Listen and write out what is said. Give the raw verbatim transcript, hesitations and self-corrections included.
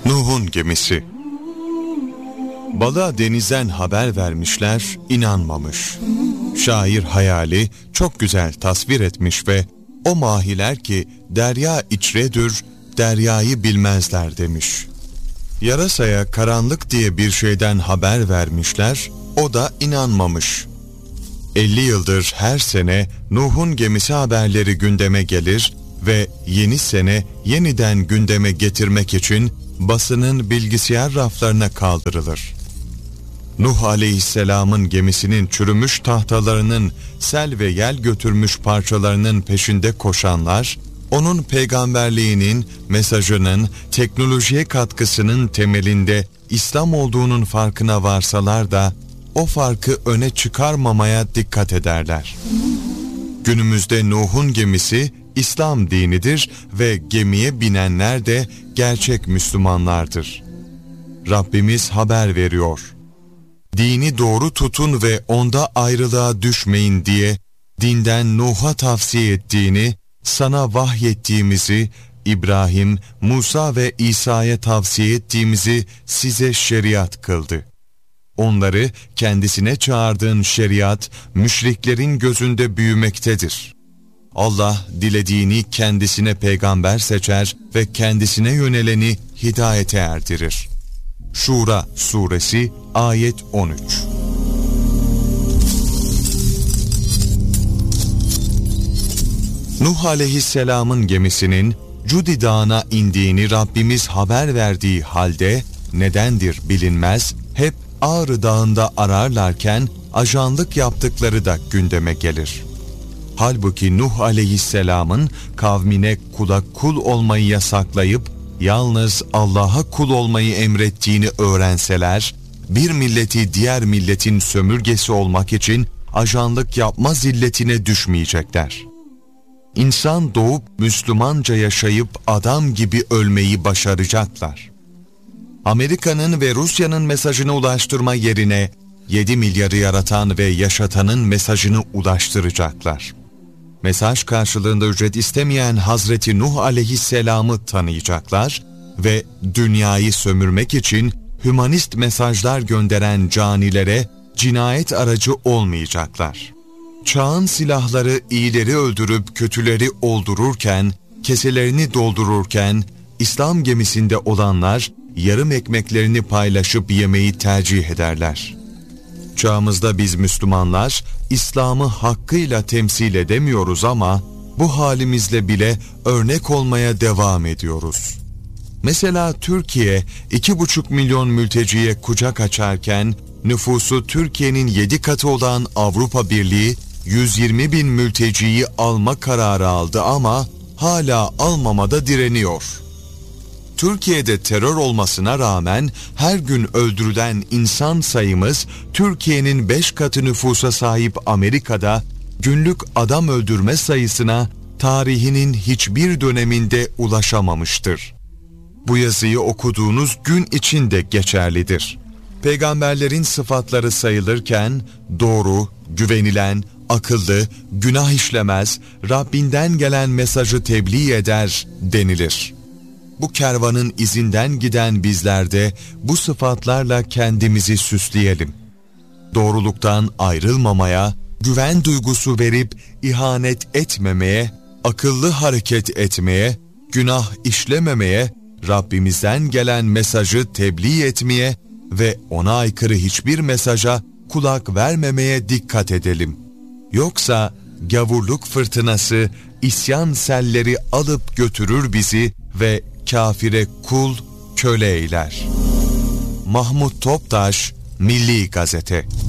Nuh'un gemisi. Balığa denizden haber vermişler, inanmamış. Şair hayali çok güzel tasvir etmiş ve o mahiler ki derya içredir, deryayı bilmezler demiş. Yarasaya karanlık diye bir şeyden haber vermişler, o da inanmamış. elli yıldır her sene Nuh'un gemisi haberleri gündeme gelir ve yeni sene yeniden gündeme getirmek için basının bilgisayar raflarına kaldırılır. Nuh aleyhisselamın gemisinin çürümüş tahtalarının sel ve yel götürmüş parçalarının peşinde koşanlar, onun peygamberliğinin, mesajının, teknolojiye katkısının temelinde İslam olduğunun farkına varsalar da o farkı öne çıkarmamaya dikkat ederler. Günümüzde Nuh'un gemisi İslam dinidir ve gemiye binenler de gerçek Müslümanlardır. Rabbimiz haber veriyor. Dini doğru tutun ve onda ayrılığa düşmeyin diye dinden Nuh'a tavsiye ettiğini, sana vahyettiğimizi, İbrahim, Musa ve İsa'ya tavsiye ettiğimizi size şeriat kıldı. Onları kendisine çağırdığın şeriat, müşriklerin gözünde büyümektedir. Allah dilediğini kendisine peygamber seçer ve kendisine yöneleni hidayete erdirir. Şura suresi ayet on üç. Nuh aleyhisselamın gemisinin Cudi Dağı'na indiğini Rabbimiz haber verdiği halde nedendir bilinmez, hep Ağrı Dağı'nda ararlarken ajanlık yaptıkları da gündeme gelir. Halbuki Nuh aleyhisselamın kavmine kula kul olmayı yasaklayıp yalnız Allah'a kul olmayı emrettiğini öğrenseler, bir milleti diğer milletin sömürgesi olmak için ajanlık yapma zilletine düşmeyecekler. İnsan doğup Müslümanca yaşayıp adam gibi ölmeyi başaracaklar. Amerika'nın ve Rusya'nın mesajını ulaştırma yerine yedi milyarı yaratan ve yaşatanın mesajını ulaştıracaklar. Mesaj karşılığında ücret istemeyen Hazreti Nuh aleyhisselamı tanıyacaklar ve dünyayı sömürmek için hümanist mesajlar gönderen canilere cinayet aracı olmayacaklar. Çağın silahları iyileri öldürüp kötüleri oldururken, keselerini doldururken, İslam gemisinde olanlar yarım ekmeklerini paylaşıp yemeyi tercih ederler. Çağımızda biz Müslümanlar İslam'ı hakkıyla temsil edemiyoruz ama bu halimizle bile örnek olmaya devam ediyoruz. Mesela Türkiye iki buçuk milyon mülteciye kucak açarken nüfusu Türkiye'nin yedi katı olan Avrupa Birliği yüz yirmi bin mülteciyi alma kararı aldı ama hala almamada direniyor. Türkiye'de terör olmasına rağmen her gün öldürülen insan sayımız Türkiye'nin beş katı nüfusa sahip Amerika'da günlük adam öldürme sayısına tarihinin hiçbir döneminde ulaşamamıştır. Bu yazıyı okuduğunuz gün için de geçerlidir. Peygamberlerin sıfatları sayılırken doğru, güvenilen, akıllı, günah işlemez, Rabbinden gelen mesajı tebliğ eder denilir. Bu kervanın izinden giden bizler de bu sıfatlarla kendimizi süsleyelim. Doğruluktan ayrılmamaya, güven duygusu verip ihanet etmemeye, akıllı hareket etmeye, günah işlememeye, Rabbimizden gelen mesajı tebliğ etmeye ve ona aykırı hiçbir mesaja kulak vermemeye dikkat edelim. Yoksa gavurluk fırtınası, isyan selleri alıp götürür bizi ve kafire kul, köle eyler. Mahmut Toptaş, Milli Gazete.